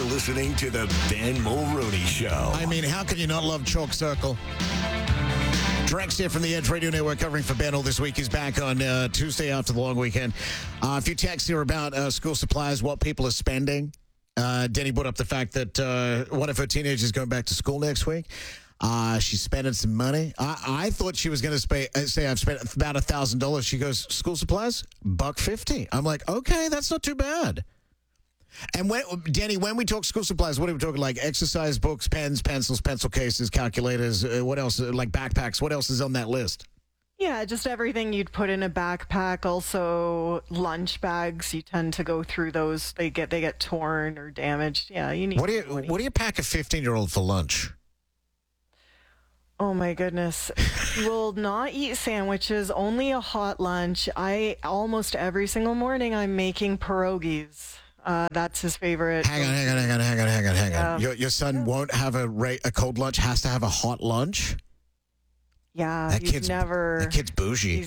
listening to the Ben Mulroney Show. I mean, how can you not love Chalk Circle? Drex here from the Edge Radio Network covering for Ben all this week. He's back on Tuesday after the long weekend. A few texts here about school supplies, what people are spending. Denny brought up the fact that one of her teenagers is going back to school next week. She's spending some money. I thought she was going to say I've spent about $1,000. She goes, school supplies, $150. I'm like, okay, that's not too bad. And Denny, when we talk school supplies, what are we talking? Like exercise books, pens, pencils, pencil cases, calculators. What else? Like backpacks. What else is on that list? Yeah, just everything you'd put in a backpack. Also, lunch bags. You tend to go through those. They get torn or damaged. Yeah, you need. What do you pack a 15-year-old for lunch? Oh my goodness. Will not eat sandwiches, only a hot lunch. Almost every single morning I'm making pierogies. That's his favorite. Hang on. Your son won't have a cold lunch, has to have a hot lunch? Yeah, That kid's bougie.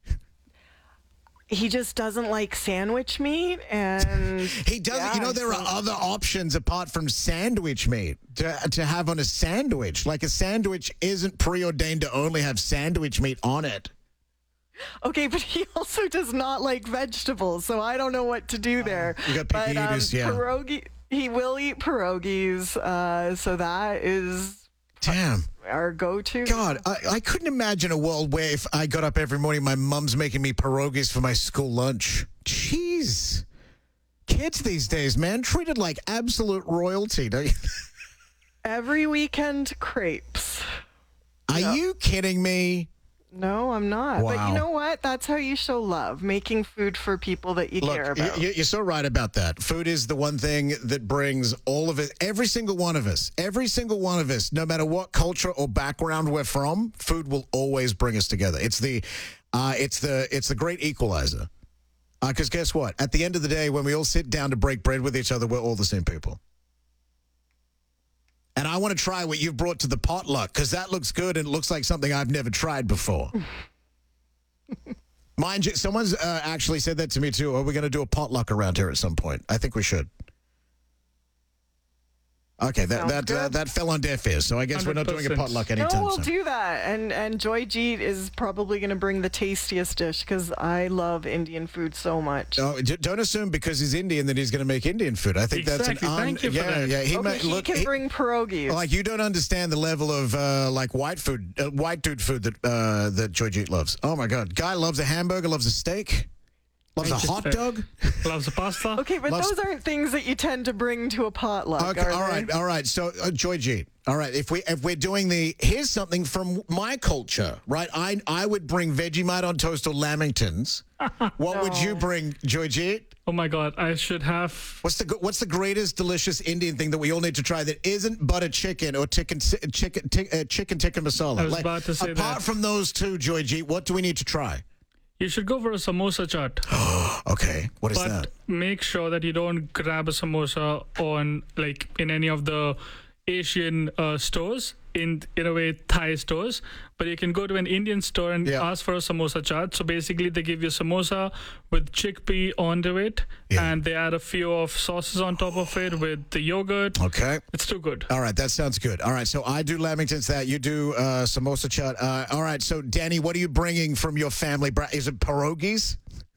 He just doesn't like sandwich meat, and he doesn't. Yeah, there are other options apart from sandwich meat to have on a sandwich. Like a sandwich isn't preordained to only have sandwich meat on it. Okay, but he also does not like vegetables, so I don't know what to do there. You got picky eaters, yeah. He will eat pierogies, so that is damn our go-to. God, I couldn't imagine a world where if I got up every morning, my mom's making me pierogies for my school lunch. Jeez. Kids these days, man, treated like absolute royalty, don't you? Every weekend, crepes. Are you kidding me? No, I'm not. Wow. But you know what? That's how you show love, making food for people that you care about. You're so right about that. Food is the one thing that brings all of it, every single one of us, no matter what culture or background we're from, food will always bring us together. It's the great equalizer. Because guess what? At the end of the day, when we all sit down to break bread with each other, we're all the same people. And I want to try what you've brought to the potluck because that looks good and it looks like something I've never tried before. Mind you, someone's actually said that to me too. Are we going to do a potluck around here at some point? I think we should. Okay, that fell on deaf ears, so I guess 100%. We're not doing a potluck anytime soon. No, we'll do that. And Joy Jeet is probably going to bring the tastiest dish because I love Indian food so much. Oh, don't assume because he's Indian that he's going to make Indian food. I think that's Thank you for that. Yeah. He can bring pierogies. Like you don't understand the level of like white dude food that Joy Jeet loves. Oh my God, guy loves a hamburger, loves a steak. Loves a hot dog? Loves a pasta? Okay, but those aren't things that you tend to bring to a potluck. Okay, all right. So, Joy Jeet. All right, if we're doing here's something from my culture, right? I would bring Vegemite on toast or Lamingtons. What would you bring, Joy Jeet? Oh my God, I should have. What's the greatest delicious Indian thing that we all need to try that isn't butter chicken or chicken tikka masala? I was about to say apart from those two, Joy Jeet, what do we need to try? You should go for a samosa chaat. Okay, what is that? But make sure that you don't grab a samosa in any of the Asian stores, in a way Thai stores, but you can go to an Indian store and ask for a samosa chaat. So basically they give you samosa with chickpea onto it, and they add a few of sauces on top of it with the yogurt. Okay. It's too good. All right, that sounds good. All right, so I do Lamingtons, that you do samosa chaat. All right, so Danny, what are you bringing from your family? Is it pierogies?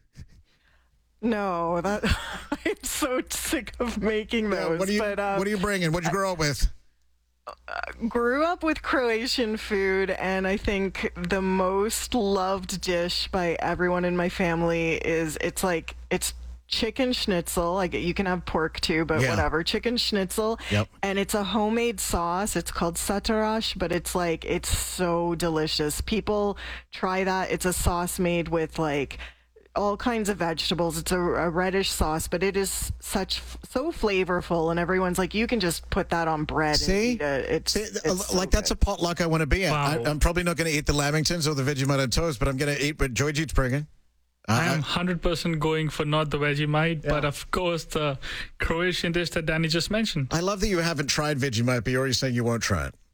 No, I'm so sick of making those. What are you bringing? What'd you grow up with? Grew up with Croatian food, and I think the most loved dish by everyone in my family is it's chicken schnitzel. Like you can have pork too, but whatever. Chicken schnitzel. Yep. And it's a homemade sauce. It's called satarash, but it's so delicious. People try that. It's a sauce made with all kinds of vegetables. It's a reddish sauce, but it is so flavorful, and everyone's like, you can just put that on bread. See? And eat it. It's so that's a potluck I want to be at. Wow. I'm probably not going to eat the Lamingtons or the Vegemite on toast, but I'm going to eat what Joy Jeet's bringing. I'm 100% going for not the Vegemite, but of course the Croatian dish that Danny just mentioned. I love that you haven't tried Vegemite, but you're already saying you won't try it.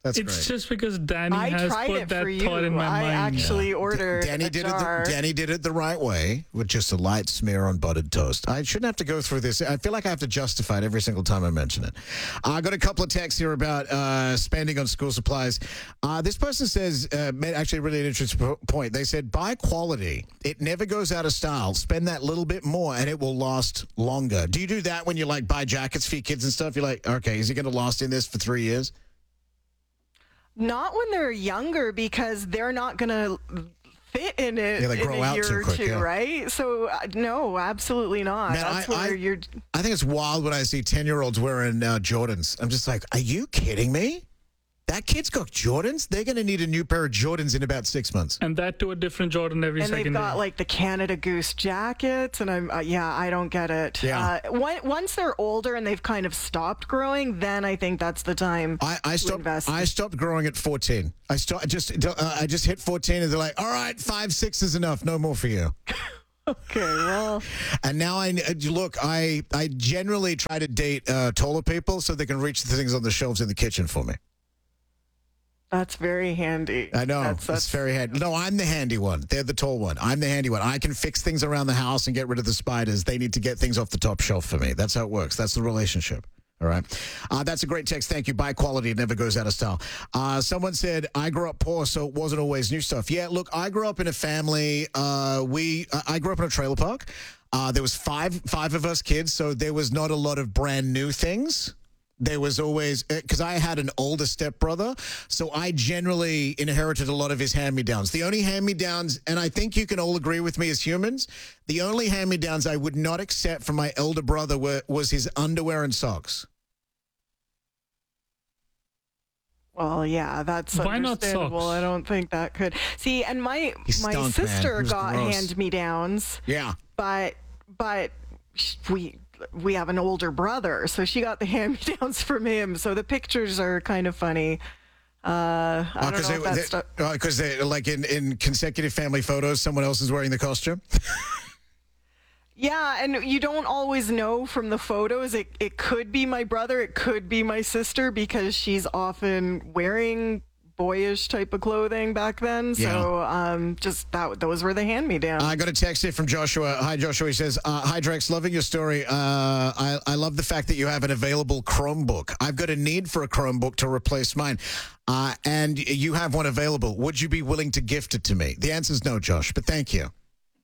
That's It's great. just because Danny I has tried put it that for thought you. in my I mind. actually ordered Danny a did jar. it. Danny did it the right way with just a light smear on buttered toast. I shouldn't have to go through this. I feel like I have to justify it every single time I mention it. I got a couple of texts here about spending on school supplies. This person says, made actually really an interesting point. They said, buy quality. It never goes out of style. Spend that little bit more, and it will last longer. Do you do that when you like buy jackets for your kids and stuff? You're like, okay, is he going to last in this for 3 years? Not when they're younger, because they're not going to fit in it they in grow a out year too or quick, two, yeah. right? So, no, absolutely not. Man, That's where you're... I think it's wild when I see 10-year-olds wearing Jordans. I'm just like, are you kidding me? That kid's got Jordans? They're going to need a new pair of Jordans in about 6 months. And that to a different Jordan every And second they've got day. like the Canada Goose jackets, and I'm I don't get it. Yeah. Once they're older and they've kind of stopped growing, then I think that's the time I to invest. stopped growing at 14. I just hit 14, and they're like, all right, 5, 6 is enough. No more for you. Okay, well, And now I generally try to date taller people so they can reach the things on the shelves in the kitchen for me. that's very handy. I know. That's It's very handy. No, I'm the handy one. They're the tall one. I'm the handy one. I can fix things around the house and get rid of the spiders. They need to get things off the top shelf for me. That's how it works. That's the relationship. All right. That's a great text. Thank you. Buy quality. It never goes out of style. Someone said, I grew up poor, so it wasn't always new stuff. Yeah, look, I grew up in a family. I grew up in a trailer park. There was five of us kids, so there was not a lot of brand new things. There was always, because I had an older stepbrother, so I generally inherited a lot of his hand-me-downs. The only hand-me-downs, and I think you can all agree with me as humans, the only hand-me-downs I would not accept from my elder brother was his underwear and socks. Well, yeah, that's Why not understandable. socks? I don't think that could. See, and my stunk, man. sister He was got gross. hand-me-downs, Yeah. but we have an older brother, so she got the hand-me-downs from him. So the pictures are kind of funny. I don't know if that's stuff. Because they like in consecutive family photos, someone else is wearing the costume. Yeah, and you don't always know from the photos. It could be my brother, it could be my sister, because she's often wearing boyish type of clothing back then. So those were the hand-me-downs. I got a text here from Joshua. Hi, Joshua. He says, hi, Drex. Loving your story. I love the fact that you have an available Chromebook. I've got a need for a Chromebook to replace mine. And you have one available. Would you be willing to gift it to me? The answer is no, Josh, but thank you.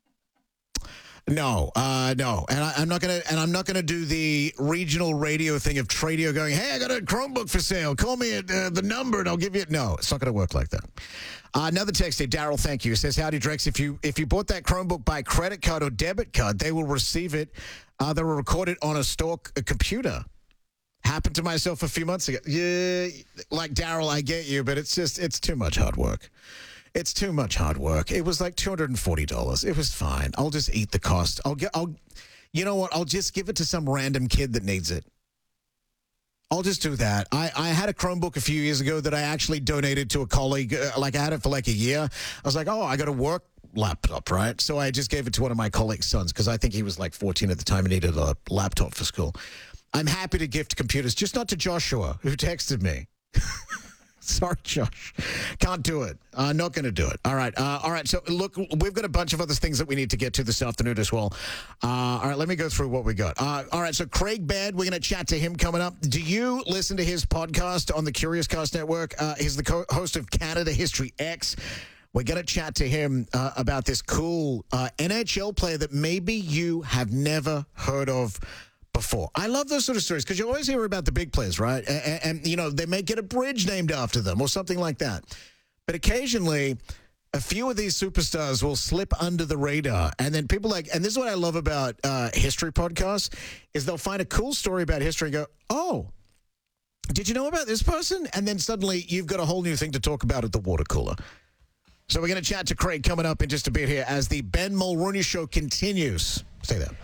No, no, and I'm not gonna do the regional radio thing of Tradio going, hey, I got a Chromebook for sale. Call me at the number and I'll give you it. No, it's not gonna work like that. Another text here, Daryl, thank you. It says, howdy, Drex. If you bought that Chromebook by credit card or debit card, they will receive it. They will record it on a computer. Happened to myself a few months ago. Yeah, like Daryl, I get you, but it's too much hard work. It's too much hard work. It was like $240. It was fine. I'll just eat the cost. You know what? I'll just give it to some random kid that needs it. I'll just do that. I had a Chromebook a few years ago that I actually donated to a colleague. I had it for like a year. I was like, I got a work laptop, right? So I just gave it to one of my colleague's sons because I think he was like 14 at the time and needed a laptop for school. I'm happy to gift computers, just not to Joshua, who texted me. Sorry, Josh. Can't do it. Not going to do it. All right. So, look, we've got a bunch of other things that we need to get to this afternoon as well. All right. Let me go through what we got. All right. So, Craig Baird, we're going to chat to him coming up. Do you listen to his podcast on the Curious Cast Network? He's the host of Canada History X. We're going to chat to him about this cool NHL player that maybe you have never heard of before. I love those sort of stories because you always hear about the big players, right? And you know, they may get a bridge named after them or something like that. But occasionally, a few of these superstars will slip under the radar. And then people and this is what I love about history podcasts, is they'll find a cool story about history and go, oh, did you know about this person? And then suddenly you've got a whole new thing to talk about at the water cooler. So we're going to chat to Craig coming up in just a bit here as the Ben Mulroney Show continues. Stay there.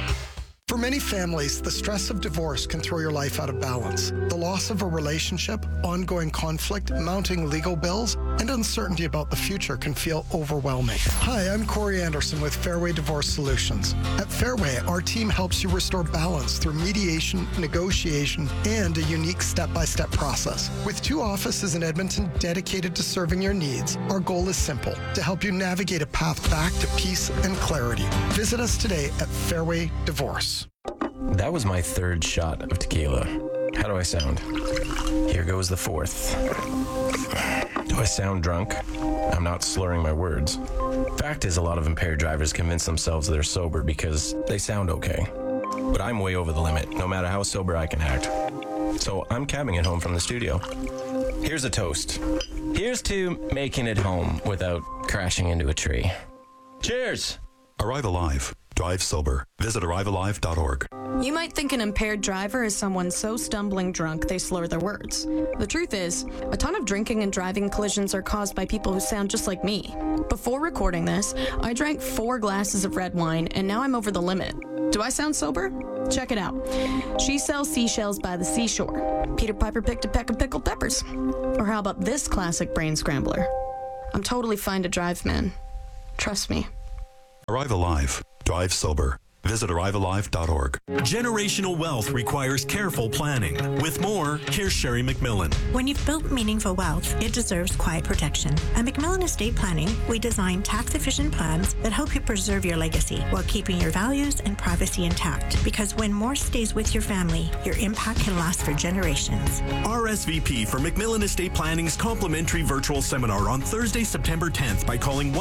For many families, the stress of divorce can throw your life out of balance. The loss of a relationship ongoing conflict, mounting legal bills, and uncertainty about the future can feel overwhelming. Hi, I'm Corey Anderson with Fairway Divorce Solutions. At Fairway, our team helps you restore balance through mediation, negotiation, and a unique step-by-step process. With 2 offices in Edmonton dedicated to serving your needs, our goal is simple: to help you navigate a path back to peace and clarity. Visit us today at Fairway Divorce. That was my 3rd shot of tequila. How do I sound? Here goes the 4th. Do I sound drunk? I'm not slurring my words. Fact is, a lot of impaired drivers convince themselves they're sober because they sound okay. But I'm way over the limit, no matter how sober I can act. So I'm cabbing it home from the studio. Here's a toast. Here's to making it home without crashing into a tree. Cheers! Arrive Alive. Drive sober. Visit arrivealive.org. You might think an impaired driver is someone so stumbling drunk they slur their words. The truth is, a ton of drinking and driving collisions are caused by people who sound just like me. Before recording this, I drank 4 glasses of red wine, and now I'm over the limit. Do I sound sober? Check it out. She sells seashells by the seashore. Peter Piper picked a peck of pickled peppers. Or how about this classic brain scrambler? I'm totally fine to drive, man. Trust me. Arrive Alive. Drive sober. Visit arrivealive.org. Generational wealth requires careful planning. With more, here's Sherry McMillan. When you've built meaningful wealth, it deserves quiet protection. At McMillan Estate Planning, we design tax-efficient plans that help you preserve your legacy while keeping your values and privacy intact. Because when more stays with your family, your impact can last for generations. RSVP for McMillan Estate Planning's complimentary virtual seminar on Thursday, September 10th by calling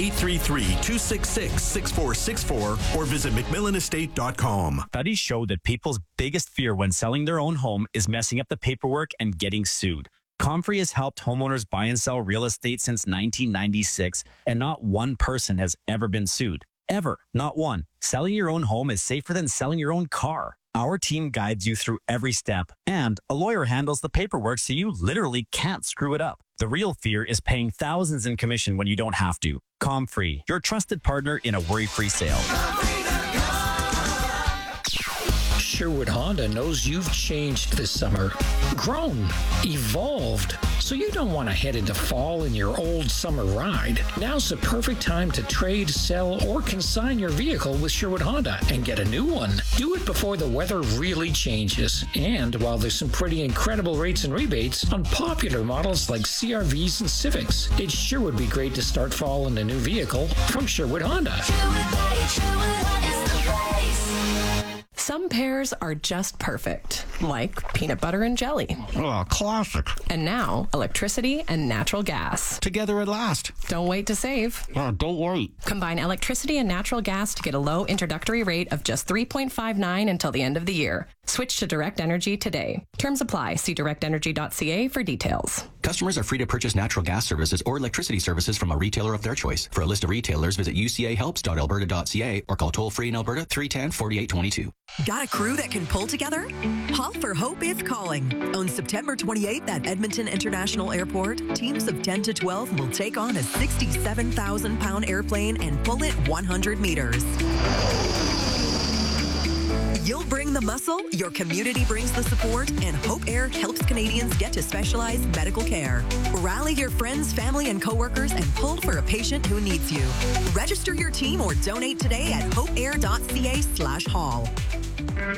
1-833-266-6464 or visit McMillanEstate.com. Studies show that people's biggest fear when selling their own home is messing up the paperwork and getting sued. Comfrey has helped homeowners buy and sell real estate since 1996, and not one person has ever been sued. Ever. Not one. Selling your own home is safer than selling your own car. Our team guides you through every step, and a lawyer handles the paperwork so you literally can't screw it up. The real fear is paying thousands in commission when you don't have to. Comfrey, your trusted partner in a worry-free sale. Sherwood Honda knows you've changed this summer, grown, evolved, so you don't want to head into fall in your old summer ride. Now's the perfect time to trade, sell, or consign your vehicle with Sherwood Honda and get a new one. Do it before the weather really changes, and while there's some pretty incredible rates and rebates on popular models like CRVs and Civics, it sure would be great to start fall in a new vehicle from Sherwood Honda. Some pairs are just perfect, like peanut butter and jelly. Oh, classic. And now, electricity and natural gas. Together at last. Don't wait to save. Don't wait. Combine electricity and natural gas to get a low introductory rate of just $3.59 until the end of the year. Switch to Direct Energy today. Terms apply. See directenergy.ca for details. Customers are free to purchase natural gas services or electricity services from a retailer of their choice. For a list of retailers, visit ucahelps.alberta.ca or call toll-free in Alberta 310-4822. Got a crew that can pull together? Haul for Hope is calling. On September 28th at Edmonton International Airport, teams of 10 to 12 will take on a 67,000-pound airplane and pull it 100 meters. You'll bring the muscle, your community brings the support, and Hope Air helps Canadians get to specialized medical care. Rally your friends, family, and coworkers and pull for a patient who needs you. Register your team or donate today at hopeair.ca/haul.